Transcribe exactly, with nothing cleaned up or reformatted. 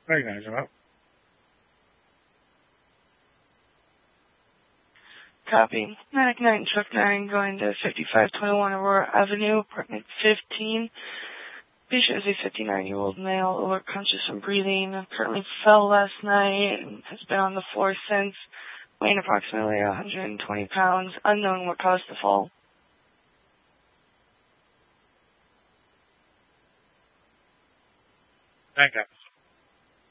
Recognize him up. Copy. Medic nine, Truck nine, going to fifty-five twenty-one Aurora Avenue, apartment fifteen. Patient is a fifty-nine-year-old male, alert, conscious and breathing. Currently fell last night and has been on the floor since, weighing approximately one hundred twenty pounds. Unknown what caused the fall. Thank you.